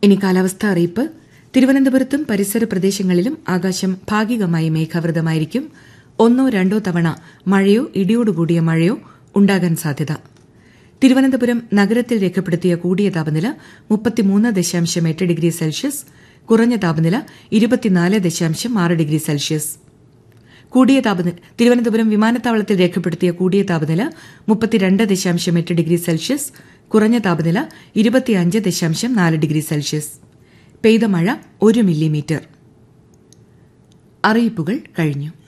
ഇനി കാലാവസ്ഥാ അറിയിപ്പ്. തിരുവനന്തപുരത്തും പരിസര പ്രദേശങ്ങളിലും ആകാശം ഭാഗികമായി മേഘാവൃതമായിരിക്കും. 1-2 തവണ മഴയോ ഇടിയോടുകൂടിയ മഴയോ ഉണ്ടാകാൻ സാധ്യത. തിരുവനന്തപുരം നഗരത്തിൽ രേഖപ്പെടുത്തിയ കൂടിയ താപനില 33.8 ഡിഗ്രി സെൽഷ്യസ്, കുറഞ്ഞ താപനില 24.6 ഡിഗ്രി സെൽഷ്യസ്. തിരുവനന്തപുരം വിമാനത്താവളത്തിൽ രേഖപ്പെടുത്തിയ കൂടിയ താപനില 32.8 ഡിഗ്രി സെൽഷ്യസ്, കുറഞ്ഞ താപനില 25.4 ഡിഗ്രി സെൽഷ്യസ്. പെയ്ത മഴ 1 മില്ലിമീറ്റർ. അറിയിപ്പുകൾ കഴിഞ്ഞു.